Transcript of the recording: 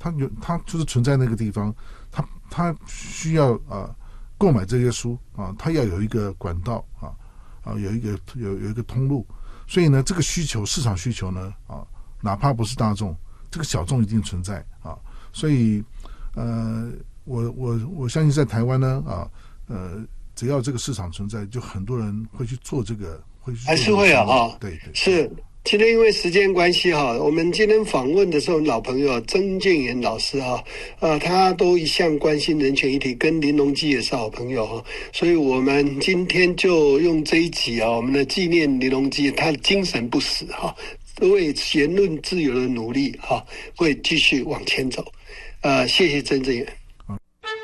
它就是存在那个地方，它需要购买这些书它要有一个管道有一个通路，所以呢，这个市场需求呢哪怕不是大众，这个小众一定存在所以我相信在台湾呢只要这个市场存在，就很多人会去做这个， 还是会对， 是。今天因为时间关系我们今天访问的是我们老朋友曾建元老师他都一向关心人权议题，跟林隆基也是好朋友所以我们今天就用这一集我们的纪念林隆基，他的精神不死为言论自由的努力会继续往前走。谢谢曾建元。